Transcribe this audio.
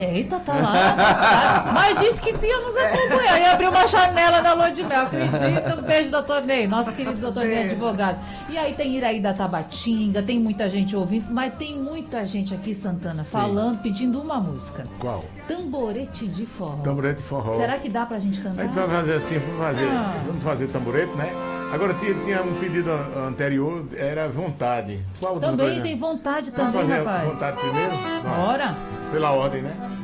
Eita, tá lá. Mas disse que ia nos acompanhar. E abriu uma janela da lua de mel. Acredita? Um beijo, doutor Ney. Nosso querido doutor Ney, advogado. E aí tem Iraí da Tabatinga, tem muita gente ouvindo, mas tem muita gente aqui, Santana, falando, pedindo uma música. Qual? Tamborete de forró. Tamborete de forró. Será que dá pra gente cantar? A gente vai fazer assim, vamos fazer tamborete, né? Agora tinha um pedido anterior, era vontade. Qual Também tem vontade Vamos também, fazer rapaz. vontade primeiro? Bora. Pela ordem, né?